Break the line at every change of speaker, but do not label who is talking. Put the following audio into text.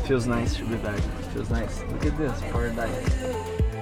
feels nice to be back. Feels nice. Look at this, paradise.